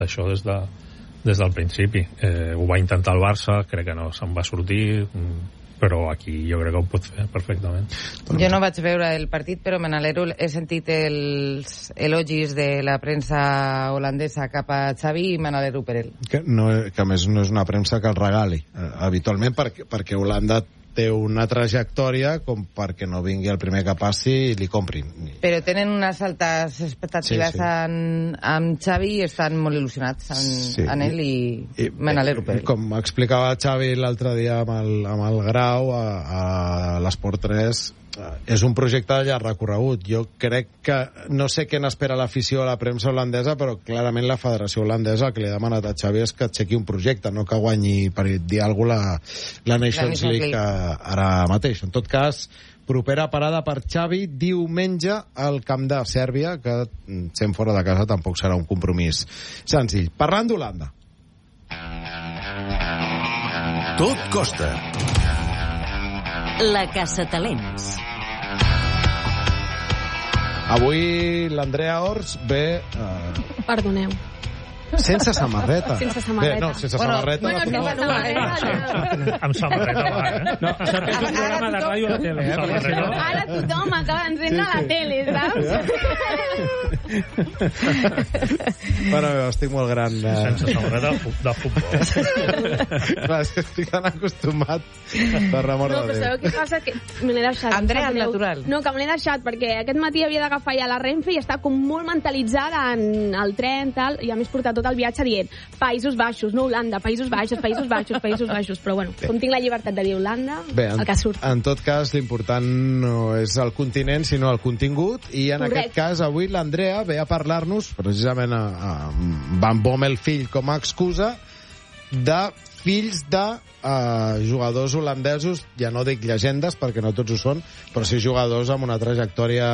això des del principi. Ho va intentar el Barça, crec que no se'n va sortir, però aquí jo crec que ho pot fer perfectament. Jo no vaig veure el partit, però me n'alegro. He sentit els elogis de la premsa holandesa cap a Xavi i me n'alegro per ell. Que a més no és una premsa que el regali, habitualment, perquè Holanda té una trajectòria com perquè no vingui el primer que passi i li comprin. Però tenen unes altes expectatives amb Xavi i estan molt il·lusionats en ell i me n'alegro per ell. Com explicava Xavi l'altre dia amb el Grau a l'Esport 3, és un projecte de llarg recorregut. Jo crec que, no sé què n'espera l'afició a la premsa holandesa, però clarament la Federació Holandesa el que li ha demanat a Xavi és que aixequi un projecte, no que guanyi, per dir alguna cosa, la Nations League ara mateix. En tot cas, propera parada per Xavi diumenge al camp de Sèrbia, que sent fora de casa tampoc serà un compromís senzill. Parlant d'Holanda. Tot costa. La Caçatalents. Avui l'Andrea Ors ve... Perdoneu. Sense samarreta. Sense samarreta. Bé, no, sense samarreta. Sense samarreta. Amb samarreta va, No, sort que és un programa de ràdio a la tele, Ara tothom acaba d'encendre la tele, saps? Bueno, estic molt gran. Sense samarreta de futbol. Clar, estic tan acostumat per l'amor de Déu. No, però sabeu què passa? Que me l'he deixat. Andrea, al natural. No, que me l'he deixat, perquè aquest matí havia d'agafar ja la Renfe i està com molt mentalitzada en el tren, tal, i a més portar tot el viatge dient Països Baixos, no Holanda, Països Baixos, Països Baixos, Països Baixos. Però bueno, com tinc la llibertat de dir Holanda, el que surt. En tot cas, l'important no és el continent, sinó el contingut, i en aquest cas, avui l'Andrea ve a parlar-nos, precisament a Van Bommel fill com a excusa, de fills de jugadors holandesos, ja no dic llegendes, perquè no tots ho són, però sí jugadors amb una trajectòria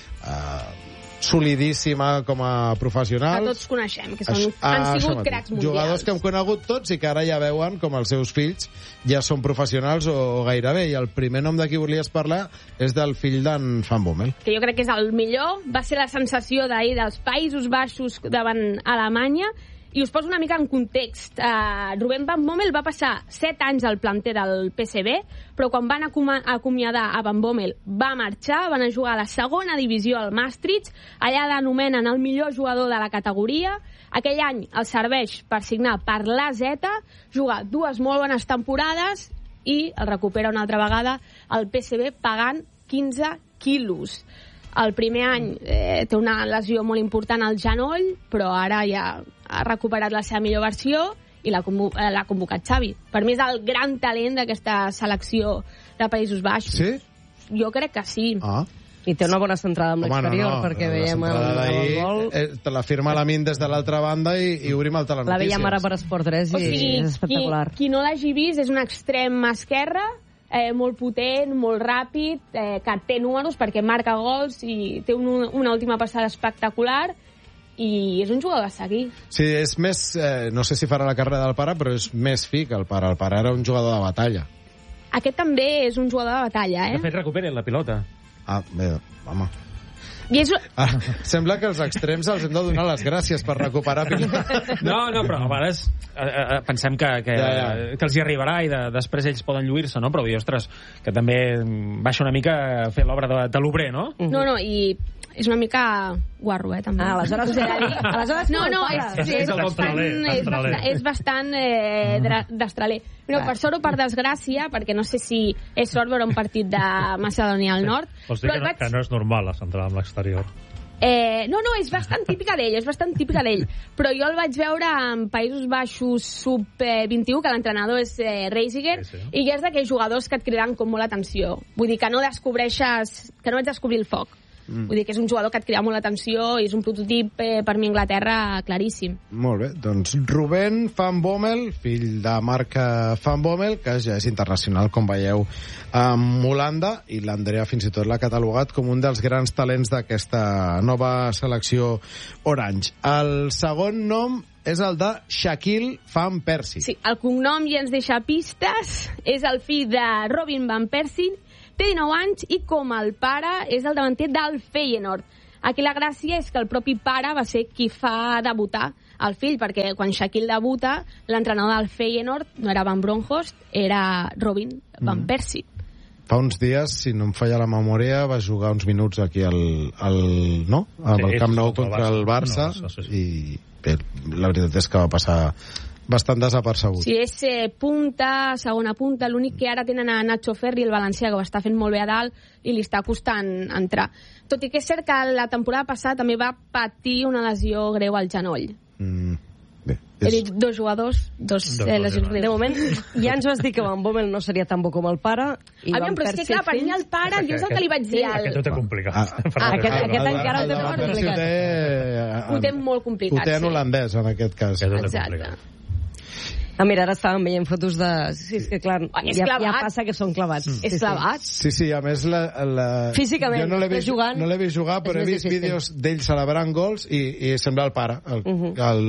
solidíssima com a professionals. Que tots coneixem, que han sigut cracs mundials. Jugadors que hem conegut tots i que ara ja veuen com els seus fills ja són professionals o gairebé. I el primer nom de qui volies parlar és del fill d'en Van Bommel. Que jo crec que és el millor. Va ser la sensació d'ahir dels Països Baixos davant Alemanya. I us poso una mica en context. Ruben Van Bommel va passar 7 anys al planter del PSV, però quan van acomiadar a Van Bommel va marxar, van a jugar a la segona divisió al Maastricht, allà l'anomenen el millor jugador de la categoria. Aquell any el serveix per signar per l'AZ, juga 2 molt bones temporades i el recupera una altra vegada el PSV pagant 15 quilos. El primer any té una lesió molt important al genoll, però ara ja ha recuperat la seva millor versió i l'ha convocat Xavi. Per mi és el gran talent d'aquesta selecció de Països Baixos. Sí? Jo crec que sí. I té una bona centrada amb l'exterior, perquè veiem el gol. Te la firma Lamin des de l'altra banda i obrim el telenotícies. La veiem ara per Esport 3 i és espectacular. Qui no l'hagi vist és un extrem esquerre, molt potent, molt ràpid, que té números perquè marca gols i té una última passada espectacular i és un jugador a seguir. Sí, és més, no sé si farà la carrera del pare, però és més fi que el pare. El pare era un jugador de batalla. Aquest també és un jugador de batalla, De fet, recuperen la pilota. Bé, home. I és... Sembla que els extrems els hem de donar les gràcies per recuperar pilota. No, però a vegades pensem que els hi arribarà i després ells poden lluir-se, no? Però dir, ostres, que també baixa una mica a fer l'obra de l'obrer, no? No, i és una mica guarro, també. Aleshores no, és bastant destraler. Però per sort o per desgràcia, perquè no sé si és sort veure un partit de Macedònia al Nord... Vols dir que no és normal la centrada amb l'exterior? No, és bastant típica d'ell, però jo el vaig veure en Països Baixos sub-21, que l'entrenador és Reisiger, i ja és d'aquells jugadors que et criden com molt l'atenció. Vull dir que no descobreixes, que no vaig descobrir el foc. Vull dir que és un jugador que et crida molt l'atenció i és un prototip per mi Anglaterra claríssim. Molt bé, doncs Ruben Van Bommel, fill de Marc Van Bommel, que ja és internacional, com veieu, amb Holanda, i l'Andrea fins i tot l'ha catalogat com un dels grans talents d'aquesta nova selecció orange. El segon nom és el de Shaquille Van Persie. Sí, el cognom ja ens deixa pistes, és el fill de Robin Van Persie, té 19 anys i com el pare és el davanter del Feyenoord. Aquí la gràcia és que el propi pare va ser qui fa debutar el fill, perquè quan Shaquille debuta, l'entrenador del Feyenoord no era Van Bronckhorst, era Robin Van Persie. Fa uns dies, si no em falla la memòria, va jugar uns minuts aquí al Camp Nou contra el Barça, i bé, la veritat és que va passar bastant desapercebut. Sí, és punta, segona punta, l'únic que ara tenen a Nacho Ferri, el valencià, que ho està fent molt bé a dalt i li està costant entrar. Tot i que és cert que la temporada passada també va patir una lesió greu al genoll. Bé, He dit dos jugadors, dos lesions greus. De moment, ja ens vas dir que Van Bommel no seria tan bo com el pare. Aviam, però és que clar, per mi el pare, jo és el que li vaig dir. Aquest ho té complicat. Aquest encara ho té molt complicat. Ho té molt complicat, ho té en holandès, en aquest cas. Exacte. Mira, ara estàvem veient fotos de... Sí, és que clar, ja passa que són clavats. És clavat. Sí, a més físicament, jo no l'he vist jugar, però he vist vídeos d'ell celebrant gols i sembla el pare, el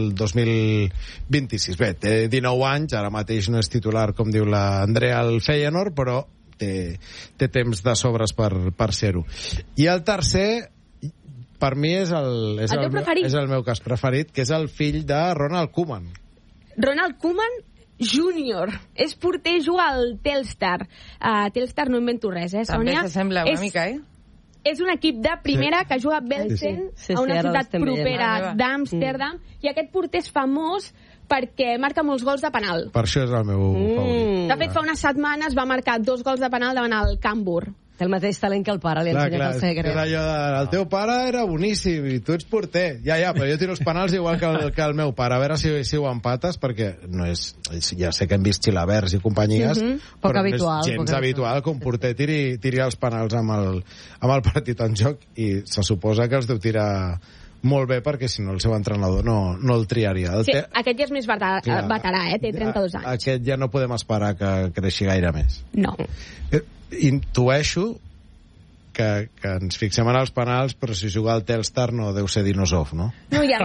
2026. Bé, té 19 anys, ara mateix no és titular, com diu l'Andrea al Feyenoord, però té temps de sobres per ser-ho. I el tercer, per mi, és el meu cas preferit, que és el fill de Ronald Koeman. Ronald Koeman Júnior. És porter, juga al Telstar. Telstar no invento res, Sònia? També s'assembla una mica, És un equip de primera que juga a Belsen, a una ciutat propera d'Amsterdam, i aquest porter és famós perquè marca molts gols de penal. Per això és el meu favorit. De fet, fa unes setmanes va marcar 2 gols de penal davant el Cambuur. Té el mateix talent que el pare, li ha ensenyat el secret. El teu pare era boníssim i tu ets porter. Ja, però jo tiro els penals igual que el meu pare. A veure si ho empates, perquè no és... Ja sé que hem vist xilaverts i companyies, però no és gens habitual que un porter tiri els penals amb el partit en joc, i se suposa que els deu tirar molt bé, perquè si no el seu entrenador no el triaria. Sí, aquest ja és més veterà, té 32 anys. Aquest ja no podem esperar que creixi gaire més. No. Intueixo que ens fixem en els penals, però si juga al Telstar no deu ser Dinosov, no? No, i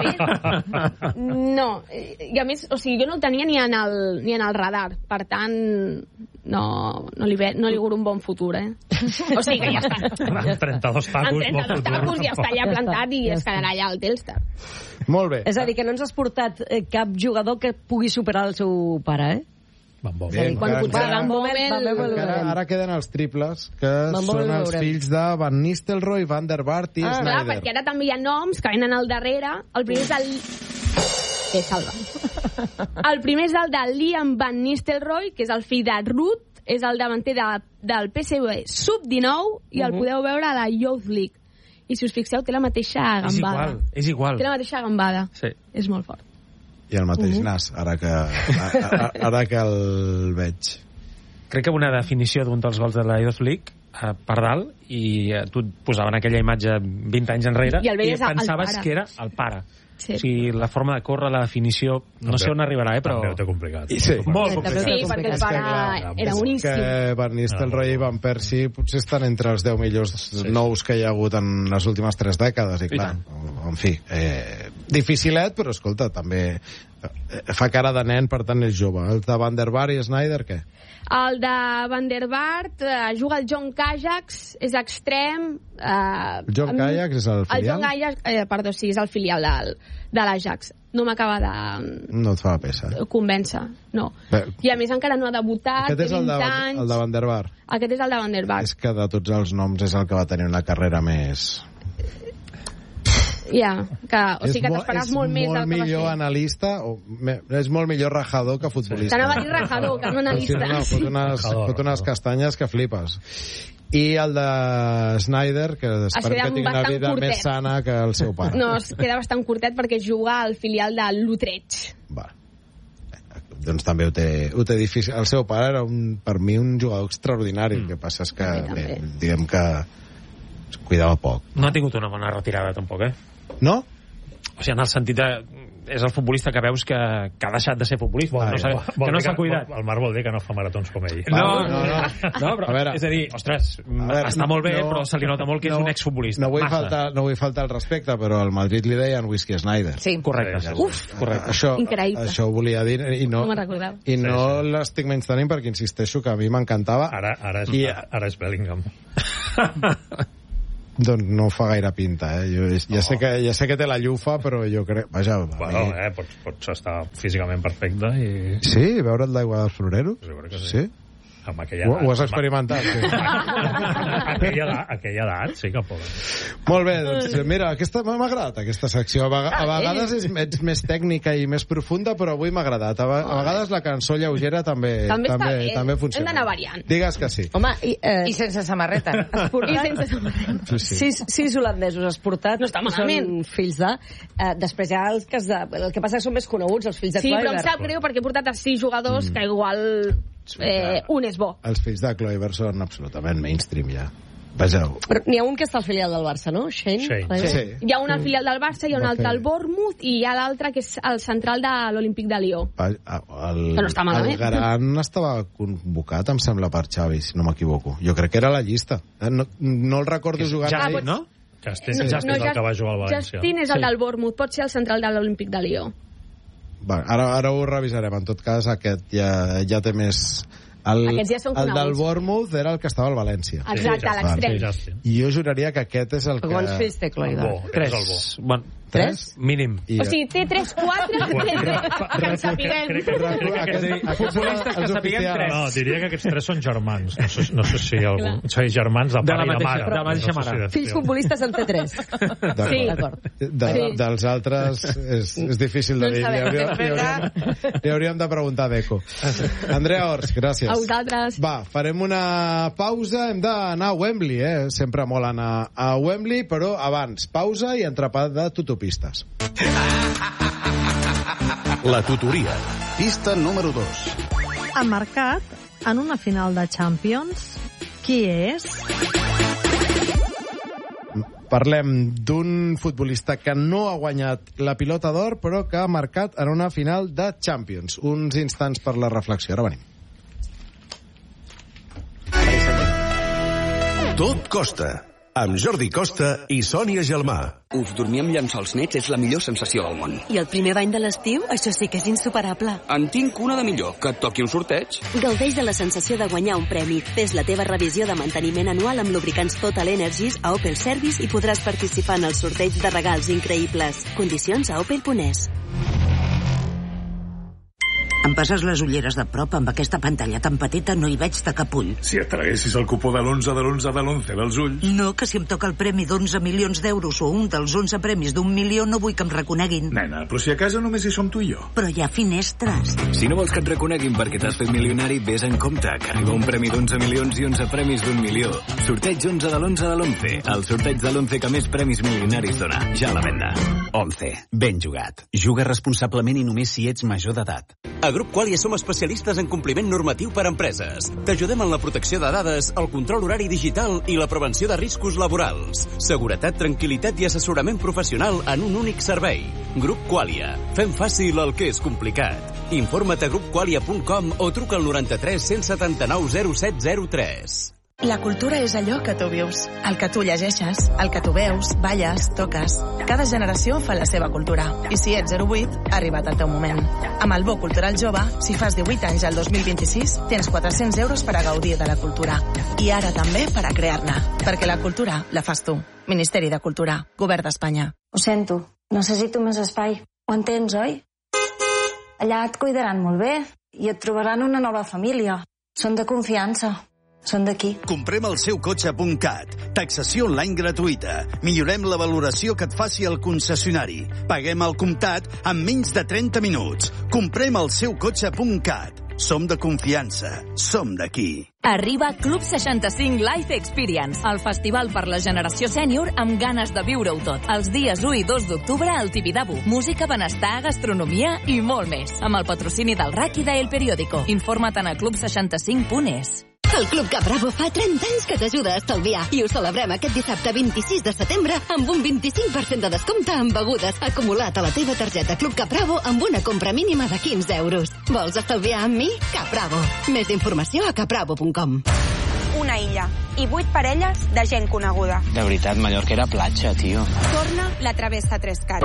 a més, o sigui, jo no el tenia ni en el radar, per tant no li auguro un bon futur, O sigui que ja està. Amb 32 tacos ja està allà plantat i es quedarà allà al Telstar. Molt bé. És a dir, que no ens has portat cap jugador que pugui superar el seu pare, Van Bommel. Ara queden els triples, que són els fills de Van Nistelrooy, Van der Vaart i Sneijder. Clar, perquè ara també hi ha noms que venen al darrere. El primer és el primer és el de Liam Van Nistelrooy, que és el fill de Ruud, és el davanter del PSV Sub-19, i el podeu veure a la Youth League. I si us fixeu, té la mateixa gambada. És igual. Té la mateixa gambada. Sí. És molt fort. I el mateix nas, ara que el veig. Crec que una definició d'un dels gols de la Youth League per dalt, i tu et posaven aquella imatge 20 anys enrere i pensaves que era el pare. Sí. O sigui, la forma de córrer, la definició, no sé on arribarà, però... També ho té complicat. Sí, molt complicat. Sí, perquè el pare era boníssim. Que Van Nistelrooy i Van Persie potser estan entre els 10 millors nous que hi ha hagut en les últimes 3 dècades, i clar, en fi, dificilet, però escolta, també fa cara de nen, per tant és jove. El de Van der Vaart i Sneijder, què? El de Van der Vaart juga al John Ajax, és extrem. John Ajax és el filial? El John Ajax, sí, és el filial de l'Ajax. No m'acaba de... No et fa la peça. Convèncer, no. Bé. I a més encara no ha debutat, té 20 anys. El de Van der Vaart? Aquest és el de Van der Vaart. És que de tots els noms és el que va tenir una carrera més... Ja, o sigui que t'esperàs molt més del que va fer. És molt millor analista, és molt millor rajador que futbolista. T'anava a dir rajador, que no analista. Fot unes castanyes que flipes. I el de Sneijder, que espero que tingui una vida més sana que el seu pare. No, es queda bastant curtet perquè juga al filial de l'Utrecht. Va. Doncs també ho té difícil. El seu pare era, per mi, un jugador extraordinari. El que passa és que, diguem que cuidava poc. No ha tingut una bona retirada, tampoc, No? O sigui, en el sentit de... És el futbolista que veus que ha deixat de ser futbolista, que no s'ha cuidat. El Marc vol dir que no fa maratons com ell. No, però és a dir, ostres, està molt bé, però se li nota molt que és un exfutbolista. No vull faltar el respecte, però al Madrid li deien Whisky Sneijder. Sí. Correcte. Increïble. Això ho volia dir, i no l'estic menys tenint, perquè insisteixo que a mi m'encantava. Ara és Bellingham. doncs no fa gaire pinta, ja sé que té la llufa, però jo crec... Vaja, bueno, pots estar físicament perfecte i... Sí? Veure't l'aigua dels floreros? Jo crec que sí. Amb aquella edat. Ho has experimentat? Sí. aquella edat sí que poden. Molt bé, doncs mira, m'ha agradat aquesta secció. A vegades és més tècnica i més profunda, però avui m'ha agradat. A vegades la cançó lleugera també funciona. Hem d'anar variant. Digues que sí. Home, I sense samarreta. I sense samarreta. Sis holandesos esportats. No està malament. Són fills de... Després hi ha el que passa que són més coneguts, els fills de Kluivert. Sí, però em sap greu perquè he portat a 6 jugadors que igual... un és bo. Els fills de Kluivert són absolutament mainstream ja. Vegeu. Però n'hi ha un que està al filial del Barça, no? Shane. Sí. Hi ha un al filial del Barça, hi ha un altre al Bournemouth i hi ha l'altre que és el central de l'Olímpic de Lió. Que no està malament. El Garan estava convocat, em sembla, per Xavi, si no m'equivoco. Jo crec que era la llista. No el recordo jugant. No? Justin és el que va jugar al València. Justin és el del Bournemouth, pot ser el central de l'Olímpic de Lió. Ara ho revisarem. En tot cas, aquest ja té més... Aquests ja són coneguts. El del Bournemouth era el que estava al València. Exacte, a l'extrem. I jo juraria que aquest és el que... Quants fills té Kluivert? 3. 3? Mínim. O sigui, té 3, 4, que en sapiguem. Futbolistes que sapiguem 3. No, diria que aquests 3 són germans. No sé si algú... Són germans de pare i de mare. De la mateixa mare. Fills futbolistes en té 3. Sí. D'acord. Dels altres és difícil de dir. Li hauríem de preguntar a Deco. Andrea Ors, gràcies. A vosaltres. Va, farem una pausa. Hem d'anar a Wembley, Sempre molt anar a Wembley, però abans, pausa i entrepat de tutopistes. La tutoria. Pista número 2. Emmarcat en una final de Champions, qui és? Parlem d'un futbolista que no ha guanyat la pilota d'or, però que ha marcat en una final de Champions. Uns instants per la reflexió. Ara venim. Tot costa. Amb Jordi Costa i Sònia Gelmà. Dormir amb llençols nets és la millor sensació del món. I el primer bany de l'estiu, això sí que és insuperable. En tinc una de millor, que et toqui un sorteig. Gaudeix de la sensació de guanyar un premi. Fes la teva revisió de manteniment anual amb lubricants Total Energies a Opel Service i podràs participar en el sorteig de regals increïbles. Condicions a opel.es. Em passes les ulleres de prop, amb aquesta pantalla tan petita no hi veig de cap ull. Si et traguessis el cupó de l'11 de l'11 de l'11 dels ulls... No, que si em toca el premi d'11 milions d'euros o un dels 11 premis d'1 milió no vull que em reconeguin. Nena, però si a casa només hi som tu i jo. Però hi ha finestres. Si no vols que et reconeguin perquè t'has fet milionari, vés en compte, que arriba un premi d'11 milions i 11 premis d'1 milió. Sorteig 11 de l'11 de l'11. El sorteig de l'11 que més premis milionaris dona. Ja a la venda. 11. Ben jugat. Juga responsablement i només si ets major d'edat. A Grup Qualia som especialistes en compliment normatiu per a empreses. T'ajudem en la protecció de dades, el control horari digital i la prevenció de riscos laborals. Seguretat, tranquil·litat i assessorament professional en un únic servei. Grup Qualia. Fem fàcil el que és complicat. Informa't a grupqualia.com o truca al 93 179 0703. La cultura és allò que tu vius, el que tu llegeixes, el que tu veus, balles, toques. Cada generació fa la seva cultura. I si ets 08, ha arribat el teu moment. Amb el Bo Cultural Jove, si fas 18 anys al 2026, tens 400 euros per a gaudir de la cultura. I ara també per a crear-ne. Perquè la cultura la fas tu. Ministeri de Cultura. Govern d'Espanya. Ho sento. Necessito més espai. Ho entens, oi? Allà et cuidaran molt bé i et trobaran una nova família. Són de confiança. Són d'aquí. Comprem el seu cotxe.cat. Taxació online gratuïta. Millorem la valoració que et faci el concessionari. Paguem al comptat en menys de 30 minuts. Comprem el seu cotxe.cat. Som de confiança. Som d'aquí. Arriba Club 65 Life Experience, el festival per la generació sènior amb ganes de viure-ho tot. Els dies 1 i 2 d'octubre al Tibidabo. Música, benestar, gastronomia i molt més. Amb el patrocini del RAC i d'El Periódico. Informa't a club65.es. El Club Capravo fa 30 anys que t'ajuda a estalviar i ho celebrem aquest dissabte 26 de setembre amb un 25% de descompte en begudes acumulat a la teva targeta Club Capravo amb una compra mínima de 15 euros. Vols estalviar amb mi? Capravo. Més informació a capravo.com. Una illa i 8 parelles de gent coneguda. De veritat, Mallorca era platja, tio. Torna la Travessa Trescat.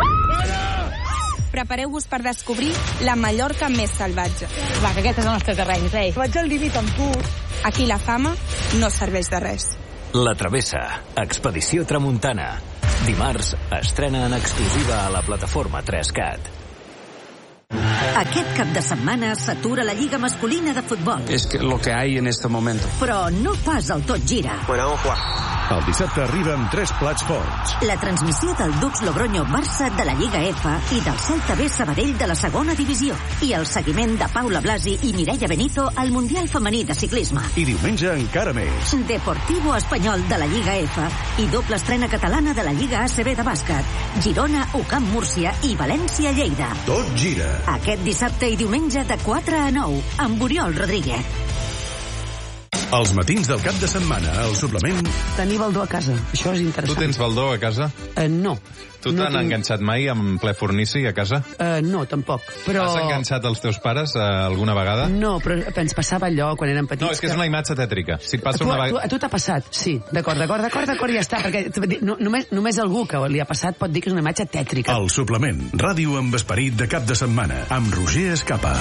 Prepareu-vos per descobrir la Mallorca més salvatge. Va, que aquest és el nostre terreny, rei. Vaig al límit amb tu. Aquí la fama no serveix de res. La Travessa, Expedició Tramuntana. Dimarts estrena en exclusiva a la plataforma 3CAT. Aquest cap de setmana s'atura la Lliga Masculina de Futbol. Es que lo que hay en este momento. Però no pas el tot gira. Bueno, vamos a jugar. El dissabte arriba amb 3 plats forts. La transmissió del Dux Logroño-Barça de la Lliga F i del Celta B Sabadell de la segona divisió. I el seguiment de Paula Blasi i Mireia Benito al Mundial Femení de Ciclisme. I diumenge encara més. Deportivo Espanyol de la Lliga F i doble estrena catalana de la Lliga ACB de bàsquet. Girona, UCAM Múrcia i València Lleida. Tot gira. Aquest dissabte i diumenge de 4 a 9 amb Oriol Rodríguez. Els matins del cap de setmana, al suplement... Tenir baldó a casa, això és interessant. Tu tens baldó a casa? No. Tu t'han enganxat mai amb ple fornici a casa? No, tampoc. Però... Has enganxat els teus pares alguna vegada? No, però ens passava allò quan érem petits. No, és que és una imatge tètrica. Si et passa una vegada... A tu t'ha passat, sí. D'acord, ja està. Perquè només algú que li ha passat pot dir que és una imatge tètrica. El suplement, ràdio amb esperit de cap de setmana, amb Roger Escapa.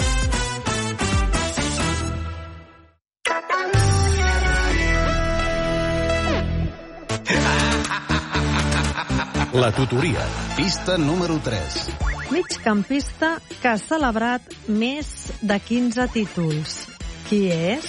La tutoria, pista número 3. Migcampista que ha celebrat més de 15 títols. Qui és?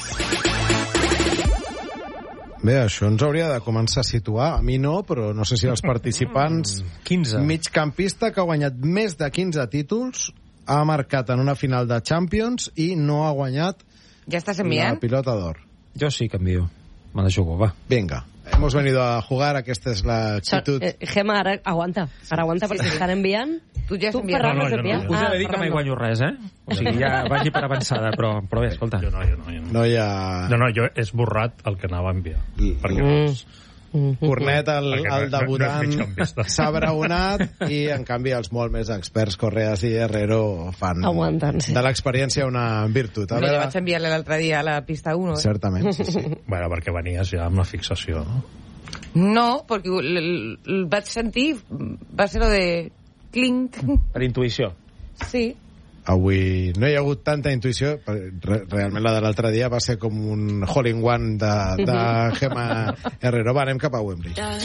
Bé, això ens hauria de començar a situar. A mi no, però no sé si els participants... 15. Migcampista que ha guanyat més de 15 títols, ha marcat en una final de Champions i no ha guanyat ¿Ya estás enviant? La pilota d'or. Jo sí que envio. Me la jugo, va. Venga. Hemos venido a jugar, aquesta és l'actitud. Gemma, ara aguanta, perquè estan enviant. Tu ja has enviat. Ferran, no, us he de dir que mai guanyo res, O sigui, ja vagi per avançada, però bé, escolta. No hi ha... No, jo he esborrat el que anava a enviar. Perquè Cornet, el debutant, s'ha braonat i, en canvi, els molt més experts, Correas i Herrero, fan de l'experiència una virtut. No, jo vaig enviar-li l'altre dia a la pista 1. Certament, sí. Bueno, perquè venies ja amb la fixació, no? No, perquè el vaig sentir, va ser lo de clink. Per intuïció. Sí. Avui no hi ha hagut tanta intuïció, realment la de l'altre dia va ser com un hole-in-one de Gemma Herrero. Va, anem cap a Wembley.